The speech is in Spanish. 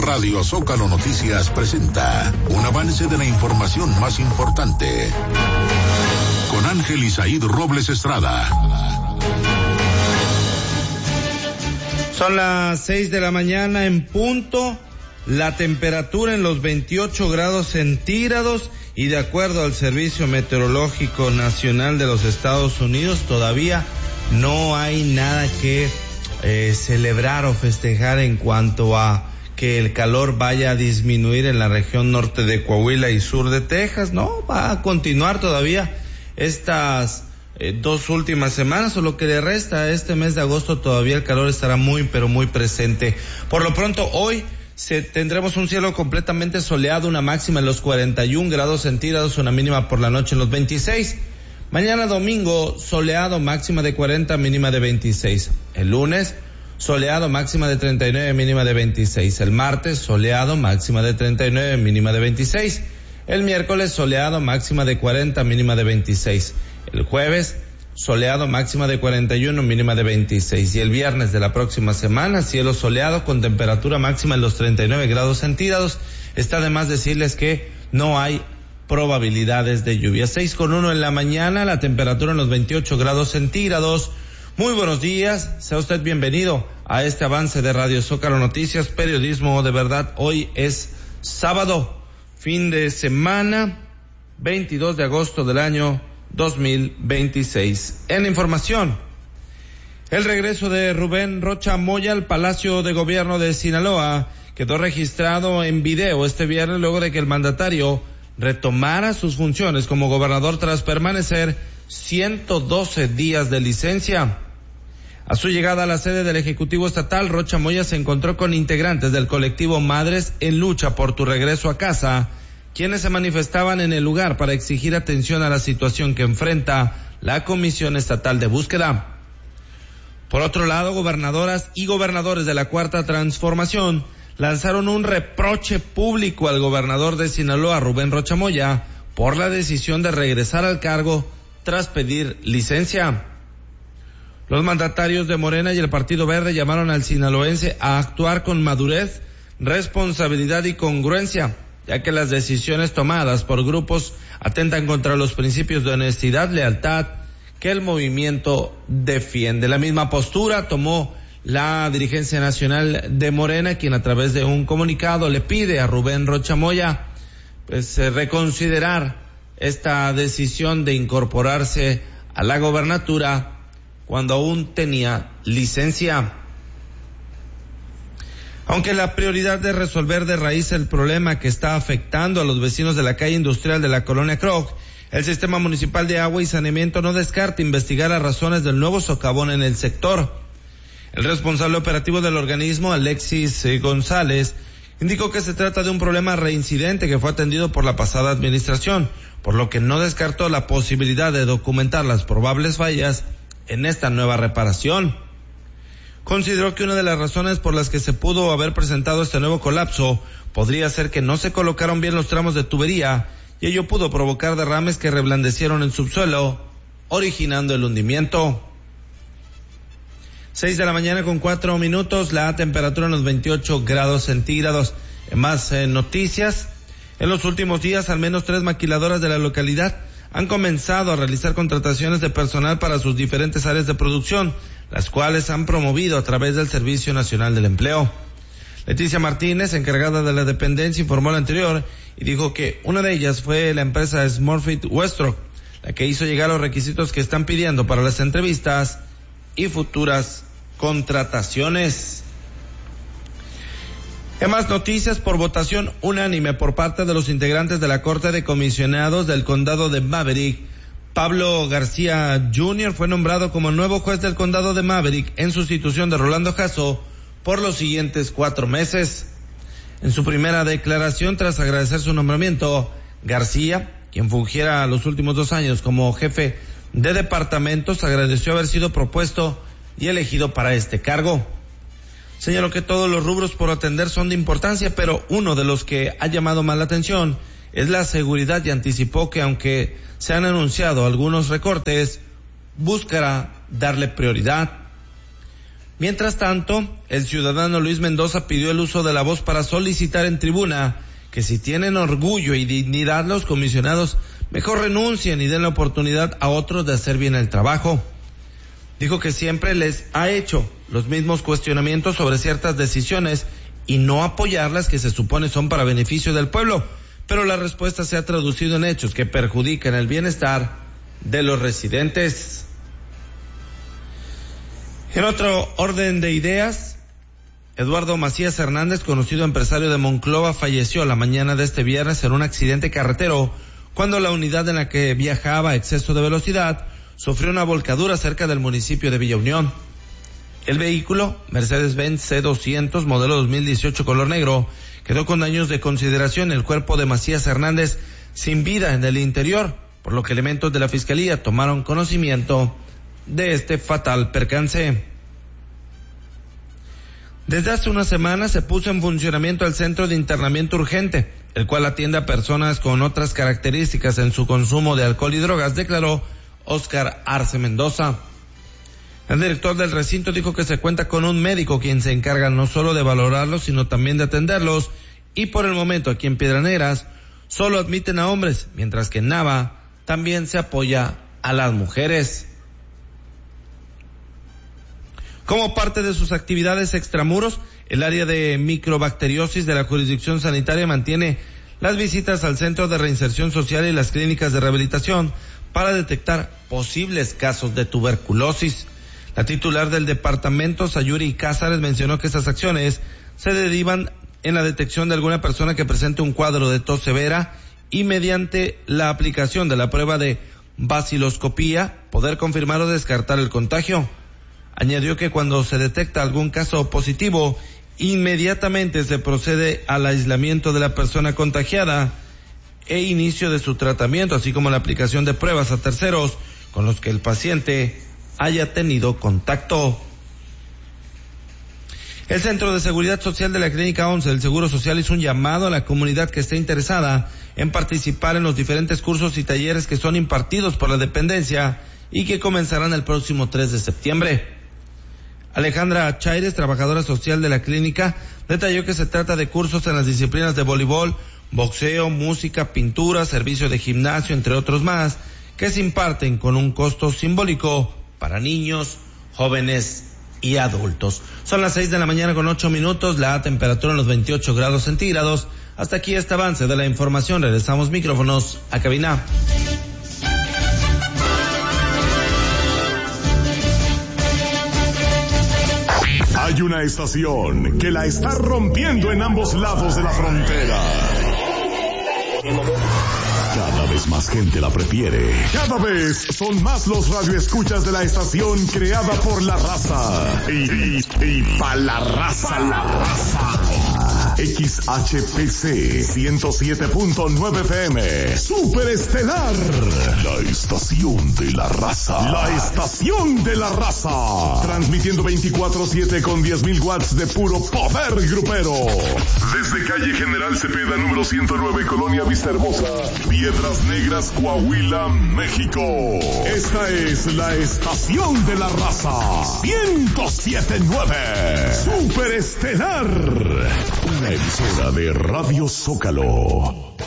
Radio Zócalo Noticias presenta un avance de la información más importante con Ángel Isaíd Robles Estrada. Son las 6 de la mañana en punto, la temperatura en los 28 grados centígrados y de acuerdo al Servicio Meteorológico Nacional de los Estados Unidos todavía no hay nada que celebrar o festejar en cuanto a que el calor vaya a disminuir en la región norte de Coahuila y sur de Texas. No, va a continuar todavía estas dos últimas semanas o lo que le resta este mes de agosto. Todavía el calor estará muy pero muy presente. Por lo pronto hoy tendremos un cielo completamente soleado, una máxima en los 41 grados centígrados, una mínima por la noche en los 26. Mañana domingo soleado, máxima de 40, mínima de 26. El lunes soleado, máxima de 39, mínima de 26. El martes soleado, máxima de 39, mínima de 26. El miércoles soleado, máxima de 40, mínima de 26. El jueves soleado, máxima de 41, mínima de 26. Y el viernes de la próxima semana, cielo soleado con temperatura máxima en los 39 grados centígrados. Está de más decirles que no hay probabilidades de lluvia. 6:01 en la mañana, la temperatura en los 28 grados centígrados. Muy buenos días, sea usted bienvenido a este avance de Radio Zócalo Noticias, periodismo de verdad. Hoy es sábado, fin de semana, 22 de agosto del año 2026. En la información, el regreso de Rubén Rocha Moya al Palacio de Gobierno de Sinaloa quedó registrado en video este viernes luego de que el mandatario retomara sus funciones como gobernador tras permanecer 112 días de licencia. A su llegada a la sede del Ejecutivo Estatal, Rocha Moya se encontró con integrantes del colectivo Madres en Lucha por tu Regreso a Casa, quienes se manifestaban en el lugar para exigir atención a la situación que enfrenta la Comisión Estatal de Búsqueda. Por otro lado, gobernadoras y gobernadores de la Cuarta Transformación lanzaron un reproche público al gobernador de Sinaloa, Rubén Rocha Moya, por la decisión de regresar al cargo tras pedir licencia. Los mandatarios de Morena y el Partido Verde llamaron al sinaloense a actuar con madurez, responsabilidad y congruencia, ya que las decisiones tomadas por grupos atentan contra los principios de honestidad, lealtad que el movimiento defiende. La misma postura tomó la dirigencia nacional de Morena, quien a través de un comunicado le pide a Rubén Rocha Moya reconsiderar esta decisión de incorporarse a la gobernatura cuando aún tenía licencia. Aunque la prioridad es resolver de raíz el problema que está afectando a los vecinos de la calle industrial de la colonia Kroc, el Sistema Municipal de Agua y Saneamiento no descarta investigar las razones del nuevo socavón en el sector. El responsable operativo del organismo, Alexis González, indicó que se trata de un problema reincidente que fue atendido por la pasada administración, por lo que no descartó la posibilidad de documentar las probables fallas en esta nueva reparación. Consideró que una de las razones por las que se pudo haber presentado este nuevo colapso podría ser que no se colocaron bien los tramos de tubería y ello pudo provocar derrames que reblandecieron el subsuelo, originando el hundimiento. 6 de la mañana con 4 minutos, la temperatura en los 28 grados centígrados. En más noticias, en los últimos días al menos 3 maquiladoras de la localidad han comenzado a realizar contrataciones de personal para sus diferentes áreas de producción, las cuales han promovido a través del Servicio Nacional del Empleo. Leticia Martínez, encargada de la dependencia, informó lo anterior y dijo que una de ellas fue la empresa Smurfit Westrock, la que hizo llegar los requisitos que están pidiendo para las entrevistas y futuras contrataciones. En más noticias, por votación unánime por parte de los integrantes de la Corte de Comisionados del Condado de Maverick, Pablo García Jr. fue nombrado como nuevo juez del Condado de Maverick en sustitución de Rolando Jasso por los siguientes 4 meses. En su primera declaración, tras agradecer su nombramiento, García, quien fungiera los últimos 2 años como jefe de departamentos, agradeció haber sido propuesto y elegido para este cargo. Señaló que todos los rubros por atender son de importancia, pero uno de los que ha llamado más la atención es la seguridad y anticipó que aunque se han anunciado algunos recortes, buscará darle prioridad. Mientras tanto, el ciudadano Luis Mendoza pidió el uso de la voz para solicitar en tribuna que si tienen orgullo y dignidad los comisionados mejor renuncien y den la oportunidad a otros de hacer bien el trabajo. Dijo que siempre les ha hecho los mismos cuestionamientos sobre ciertas decisiones y no apoyarlas que se supone son para beneficio del pueblo, pero la respuesta se ha traducido en hechos que perjudican el bienestar de los residentes. En otro orden de ideas, Eduardo Macías Hernández, conocido empresario de Monclova, falleció la mañana de este viernes en un accidente carretero cuando la unidad en la que viajaba a exceso de velocidad sufrió una volcadura cerca del municipio de Villa Unión. El vehículo, Mercedes-Benz C200, modelo 2018 color negro, quedó con daños de consideración. El cuerpo de Macías Hernández sin vida en el interior, por lo que elementos de la Fiscalía tomaron conocimiento de este fatal percance. Desde hace una semana se puso en funcionamiento el Centro de Internamiento Urgente, el cual atiende a personas con otras características en su consumo de alcohol y drogas, declaró Óscar Arce Mendoza. El director del recinto dijo que se cuenta con un médico quien se encarga no solo de valorarlos, sino también de atenderlos, y por el momento aquí en Piedras Negras solo admiten a hombres, mientras que en Nava también se apoya a las mujeres. Como parte de sus actividades extramuros, el área de microbacteriosis de la jurisdicción sanitaria mantiene las visitas al Centro de Reinserción Social y las clínicas de rehabilitación para detectar posibles casos de tuberculosis. La titular del departamento, Sayuri Cázares, mencionó que estas acciones se derivan en la detección de alguna persona que presente un cuadro de tos severa y mediante la aplicación de la prueba de baciloscopía poder confirmar o descartar el contagio. Añadió que cuando se detecta algún caso positivo, inmediatamente se procede al aislamiento de la persona contagiada e inicio de su tratamiento, así como la aplicación de pruebas a terceros con los que el paciente haya tenido contacto. El Centro de Seguridad Social de la Clínica 11 del Seguro Social hizo un llamado a la comunidad que esté interesada en participar en los diferentes cursos y talleres que son impartidos por la dependencia y que comenzarán el próximo 3 de septiembre. Alejandra Chaires, trabajadora social de la clínica, detalló que se trata de cursos en las disciplinas de voleibol, boxeo, música, pintura, servicio de gimnasio, entre otros más, que se imparten con un costo simbólico para niños, jóvenes y adultos. Son las 6 de la mañana con 8 minutos, la temperatura en los 28 grados centígrados. Hasta aquí este avance de la información. Regresamos micrófonos a cabina. Hay una estación que la está rompiendo en ambos lados de la frontera. Cada vez más gente la prefiere. Cada vez son más los radioescuchas de la estación creada por la raza. Y pa' la raza. XHPC 107.9 FM. Super Estelar. La estación de la raza. La estación de la raza. Transmitiendo 24/7 con 10,000 watts de puro poder grupero. Desde calle General Cepeda, número 109, Colonia Vista Hermosa, Piedras Negras, Coahuila, México. Esta es la estación de la raza. 107.9. Super Estelar. Una emisora de Radio Zócalo.